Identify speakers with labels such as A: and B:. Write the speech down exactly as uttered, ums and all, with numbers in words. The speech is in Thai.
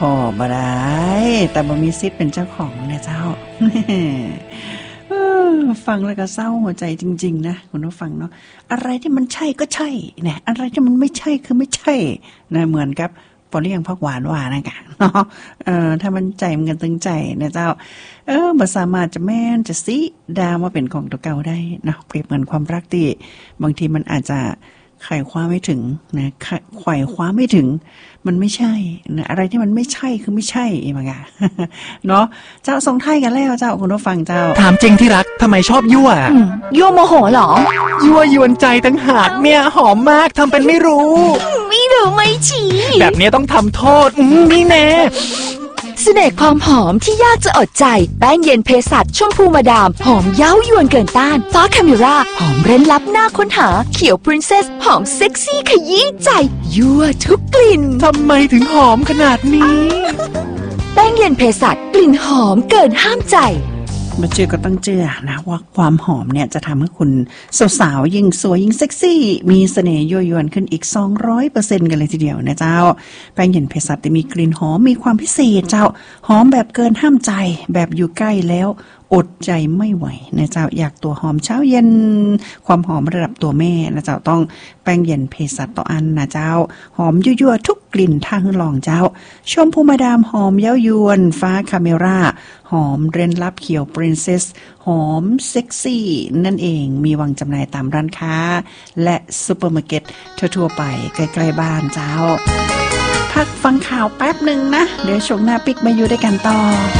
A: อ๋อบ่ได้แต่บ่มีสิทธิ์เป็นเจ้าของเนี่ยเจ้า ฟังแล้วก็เศร้าหัวใจจริงๆนะคุณผู้ฟังเนาะอะไรที่มันใช่ก็ใช่เนี่ยอะไรที่มันไม่ใช่คือไม่ใช่นะเหมือนกับปอเลี้ยงพักหวานว่านะกะเนาะเออถ้ามันใจมันกันตึงใจนะเจ้าเออบ่สามารถจะแม่นจะซิดามาเป็นของตัวเก่าได้นะเปรียบเหมือนความรักที่บางทีมันอาจจะไขว่คว้าไม่ถึงนะไขว่คว้าไม่ถึงมันไม่ใช่นะอะไรที่มันไม่ใช่คือไม่ใช่เองมั้งอะเนาะเจ้าทรงไทยกันแล้วเจ้าคุณผู้ฟังเจ้า
B: ถามจริงที่รักทำไมชอบยั่ว
C: ยั่วโมโหเหรอ
B: ยั่วยวนใจตั้งหากเนี่ยหอมมากทำเป็นไม่รู้
C: ไม่รู้ไม่ชี้
B: แบบนี้ต้องทำโทษนี่แน่
C: เสน่ห์ความหอมที่ยากจะอดใจแป้งเย็นเภสัชชมพูมาดามหอมเย้ายวนเกินต้านฟ้าคาเมราหอมเร้นลับหน้าค้นหาเขียวปรินเซสหอมเซ็กซี่ขยี้ใจยั่วทุกกลิ่น
B: ทำไมถึงหอมขนาดนี้
C: แป้งเย็นเภสัชกลิ่นหอมเกินห้ามใจ
A: มาเจอก็ต้องเจอนะว่าความหอมเนี่ยจะทำให้คุณสาวๆยิ่งสวยยิ่งเซ็กซี่มีเสน่ห์ยั่วยวนขึ้นอีก สองร้อยเปอร์เซ็นต์ กันเลยทีเดียวนะเจ้าแป้งเย็นเภสัชจะมีกลิ่นหอมมีความพิเศษเจ้าหอมแบบเกินห้ามใจแบบอยู่ใกล้แล้วอดใจไม่ไหวนะเจ้าอยากตัวหอมเช้าเย็นความหอมระดับตัวแม่นะเจ้าต้องแป้งเย็นเภสัชต่ออันนะเจ้าหอมยั่วๆทุกกลิ่นท่าหือลองเจ้าชมพูมาดามหอมเย้ายวนฟ้าคาเมราหอมเร้นลับเขียวปรินเซสหอมเซ็กซี่นั่นเองมีวางจำหน่ายตามร้านค้าและซุปเปอร์มาร์เก็ตทั่วๆไปใกล้ๆบ้านเจ้าพักฟังข่าวแป๊บหนึ่งนะเดี๋ยวช่วงหน้าปิกมาอยู่ด้วยกันต่อ